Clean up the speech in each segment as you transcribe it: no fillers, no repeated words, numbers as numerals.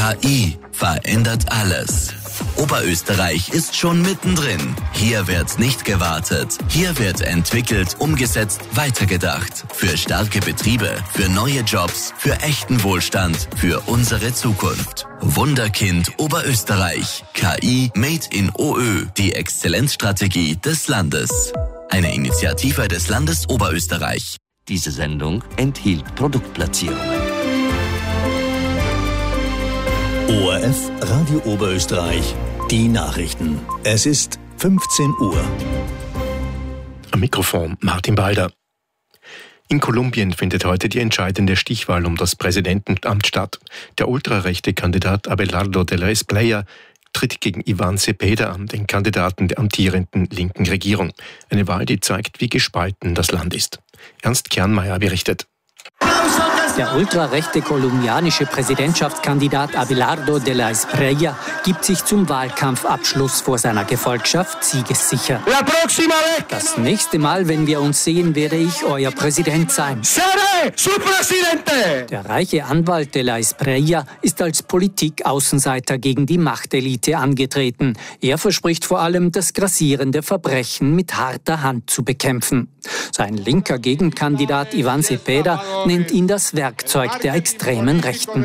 KI verändert alles. Oberösterreich ist schon mittendrin. Hier wird nicht gewartet. Hier wird entwickelt, umgesetzt, weitergedacht. Für starke Betriebe, für neue Jobs, für echten Wohlstand, für unsere Zukunft. Wunderkind Oberösterreich. KI Made in OÖ. Die Exzellenzstrategie des Landes. Eine Initiative des Landes Oberösterreich. Diese Sendung enthielt Produktplatzierungen. ORF Radio Oberösterreich, die Nachrichten. Es ist 15 Uhr. Am Mikrofon Martin Balder. In Kolumbien findet heute die entscheidende Stichwahl um das Präsidentenamt statt. Der ultrarechte Kandidat Abelardo de la Espriella tritt gegen Iván Cepeda an, den Kandidaten der amtierenden linken Regierung. Eine Wahl, die zeigt, wie gespalten das Land ist. Ernst Kernmeier berichtet. Der ultrarechte kolumbianische Präsidentschaftskandidat Abelardo de la Espriella gibt sich zum Wahlkampfabschluss vor seiner Gefolgschaft siegessicher. Das nächste Mal, wenn wir uns sehen, werde ich euer Präsident sein. Der reiche Anwalt de la Espriella ist als Politikaußenseiter gegen die Machtelite angetreten. Er verspricht vor allem, das grassierende Verbrechen mit harter Hand zu bekämpfen. Sein linker Gegenkandidat Iván Cepeda nennt ihn das Werkzeug der extremen Rechten.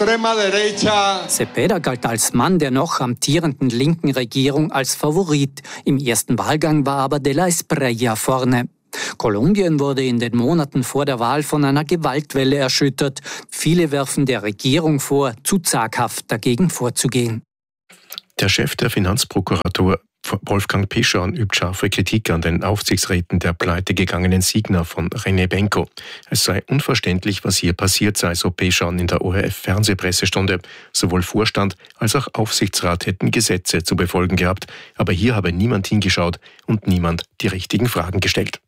Cepeda galt als Mann der noch amtierenden linken Regierung als Favorit. Im ersten Wahlgang war aber de la Espriella vorne. Kolumbien wurde in den Monaten vor der Wahl von einer Gewaltwelle erschüttert. Viele werfen der Regierung vor, zu zaghaft dagegen vorzugehen. Der Chef der Finanzprokuratur Wolfgang Pischorn übt scharfe Kritik an den Aufsichtsräten der pleitegegangenen Signa von René Benko. Es sei unverständlich, was hier passiert sei, so Pischorn in der ORF-Fernsehpressestunde. Sowohl Vorstand als auch Aufsichtsrat hätten Gesetze zu befolgen gehabt, aber hier habe niemand hingeschaut und niemand die richtigen Fragen gestellt.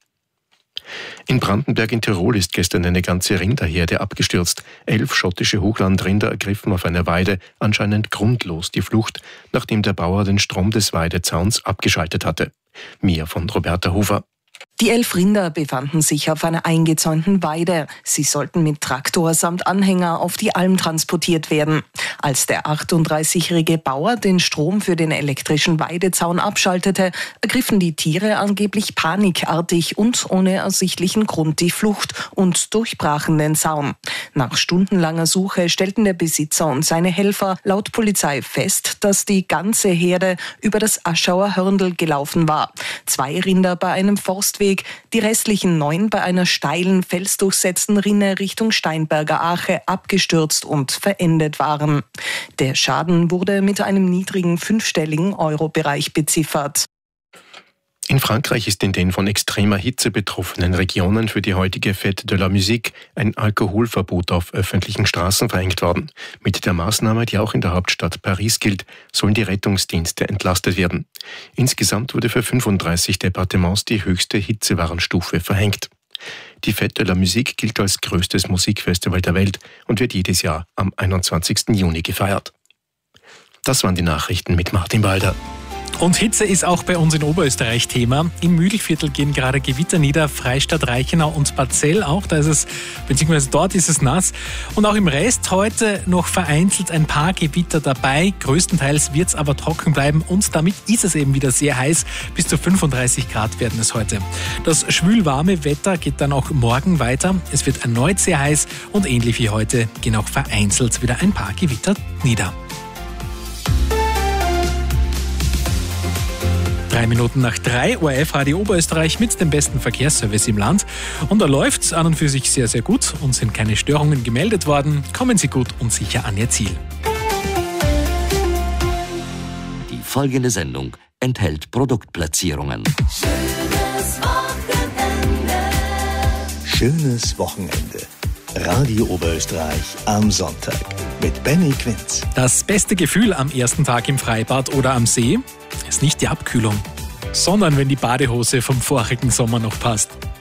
In Brandenberg in Tirol ist gestern eine ganze Rinderherde abgestürzt. 11 schottische Hochlandrinder ergriffen auf einer Weide anscheinend grundlos die Flucht, nachdem der Bauer den Strom des Weidezauns abgeschaltet hatte. Mehr von Roberta Hofer. Die 11 Rinder befanden sich auf einer eingezäunten Weide. Sie sollten mit Traktor samt Anhänger auf die Alm transportiert werden. Als der 38-jährige Bauer den Strom für den elektrischen Weidezaun abschaltete, ergriffen die Tiere angeblich panikartig und ohne ersichtlichen Grund die Flucht und durchbrachen den Zaun. Nach stundenlanger Suche stellten der Besitzer und seine Helfer laut Polizei fest, dass die ganze Herde über das Aschauer Hörndl gelaufen war. 2 Rinder bei einem Forstweg, die restlichen 9 bei einer steilen, felsdurchsetzten Rinne Richtung Steinberger Ache abgestürzt und verendet waren. Der Schaden wurde mit einem niedrigen 5-stelligen Euro-Bereich beziffert. In Frankreich ist in den von extremer Hitze betroffenen Regionen für die heutige Fête de la Musique ein Alkoholverbot auf öffentlichen Straßen verhängt worden. Mit der Maßnahme, die auch in der Hauptstadt Paris gilt, sollen die Rettungsdienste entlastet werden. Insgesamt wurde für 35 Departements die höchste Hitzewarnstufe verhängt. Die Fête de la Musique gilt als größtes Musikfestival der Welt und wird jedes Jahr am 21. Juni gefeiert. Das waren die Nachrichten mit Martin Balder. Und Hitze ist auch bei uns in Oberösterreich Thema. Im Mühlviertel gehen gerade Gewitter nieder, Freistadt, Reichenau und Barzell auch. Dort ist es nass. Und auch im Rest heute noch vereinzelt ein paar Gewitter dabei. Größtenteils wird es aber trocken bleiben und damit ist es eben wieder sehr heiß. Bis zu 35 Grad werden es heute. Das schwülwarme Wetter geht dann auch morgen weiter. Es wird erneut sehr heiß und ähnlich wie heute gehen auch vereinzelt wieder ein paar Gewitter nieder. 3:03, ORF Radio Oberösterreich mit dem besten Verkehrsservice im Land. Und da läuft es an und für sich sehr, sehr gut und sind keine Störungen gemeldet worden. Kommen Sie gut und sicher an Ihr Ziel. Die folgende Sendung enthält Produktplatzierungen. Schönes Wochenende. Radio Oberösterreich am Sonntag mit Benny Quinz. Das beste Gefühl am ersten Tag im Freibad oder am See ist nicht die Abkühlung, sondern wenn die Badehose vom vorigen Sommer noch passt.